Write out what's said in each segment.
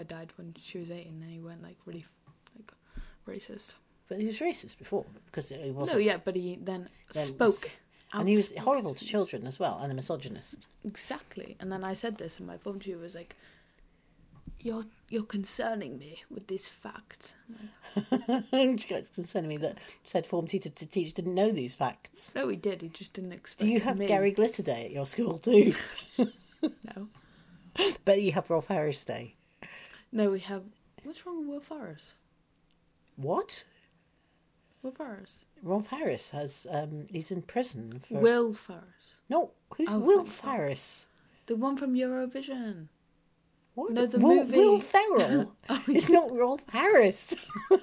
died when she was 8, and then he went like really like racist. But he was racist before because he wasn't. No, yeah, but he then spoke. And he was horrible to children as well, and a misogynist. Exactly. And then I said this, and my form teacher was like, "You're concerning me with these facts." It's concerning me that said form teacher didn't know these facts. No, he did. He just didn't expect. Do you have Gary Glitter Day at your school too? No. But you have Rolf Harris Day. No, we have. What's wrong with Will Ferrell? What? Will Ferrell. Rolf Harris has. He's in prison for. Will Ferrell. No, who's Will Ferrell? The one from Eurovision. What? No, the movie. Will Ferrell. It's not Rolf Harris.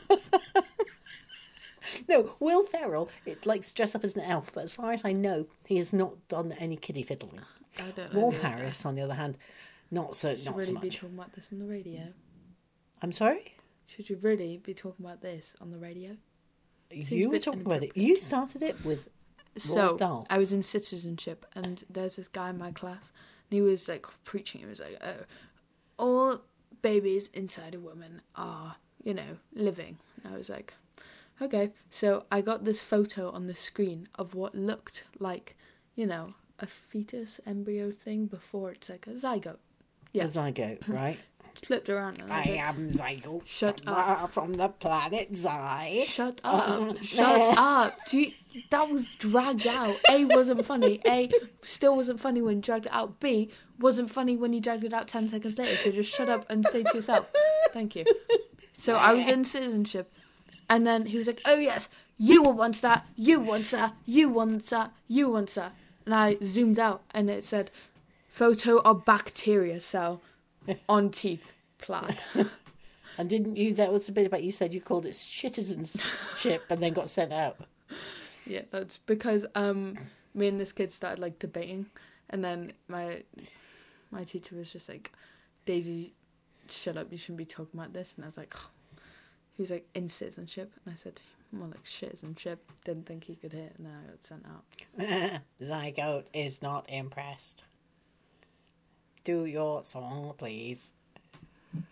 No, Will Ferrell. It likes to dress up as an elf, but as far as I know, he has not done any kiddie fiddling. I don't know. Rolf Harris, on the other hand, not so Should not really so much. be talking about this on the radio? I'm sorry. Should you really be talking about this on the radio? You were talking about it. You started it with Roald Dahl. I was in citizenship, and there's this guy in my class, and he was like preaching. He was like, "Oh, all babies inside a woman are, living." And I was like, "Okay." So I got this photo on the screen of what looked like, a fetus embryo thing before it's like a zygote. Yeah, a zygote, right? Flipped around and I am zygote. Shut up from the planet Zy. Shut up! Shut up! That was dragged out. A, wasn't funny. A, still wasn't funny when you dragged it out. B, wasn't funny when you dragged it out 10 seconds later. So just shut up and stay to yourself. Thank you. So I was in citizenship, and then he was like, "Oh yes, you were once that. You once that. You once that. You once that." And I zoomed out, and it said, "Photo of bacteria cell on teeth plaque." And didn't you? That was a bit about you said you called it citizenship and then got sent out. Yeah, that's because me and this kid started like debating, and then my teacher was just like, "Daisy, shut up! You shouldn't be talking about this." And I was like, oh. He was like, "In citizenship," and I said, "More like shitizenship." Didn't think he could hit, and then I got sent out. Zygote is not impressed. Do your song, please.